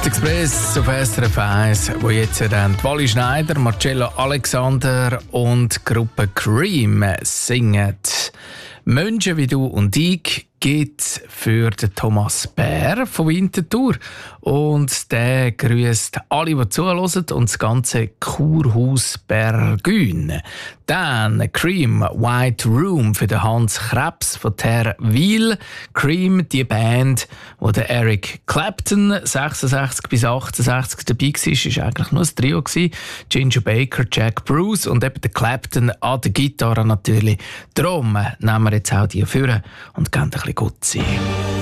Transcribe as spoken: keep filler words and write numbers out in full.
Express auf S R F eins, wo jetzt dann Wally Schneider, Marcello Alexander und die Gruppe Cream singen. Menschen wie du und ich gibt es für den Thomas Bär von Winterthur. Und der grüßt alle, die zuhören und das ganze Kurhaus Bergün. Dann Cream White Room für den Hans Krebs von Terwil. Cream, die Band, wo der Eric Clapton sechsundsechzig bis achtundsechzig dabei war, war eigentlich nur ein Trio. Ginger Baker, Jack Bruce und eben der Clapton an der Gitarre natürlich. Darum nehmen wir jetzt auch die führen und gehen ein bisschen gut sein.